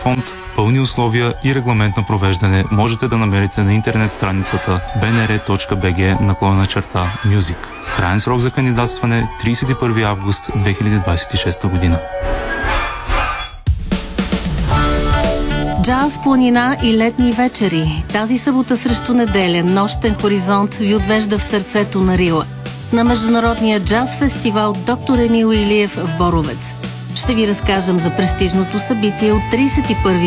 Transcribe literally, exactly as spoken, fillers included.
фонд. Пълни условия и регламент на провеждане можете да намерите на интернет страницата би ен ар точка би джи наклонена черта Music. Краен срок за кандидатстване тридесет и първи август две хиляди двадесет и шеста година. Джаз, планина и летни вечери. Тази събота срещу неделя нощен хоризонт ви отвежда в сърцето на Рила на международния джаз фестивал Доктор Емил Илиев в Боровец. Ще ви разкажем за престижното събитие от тридесет и първи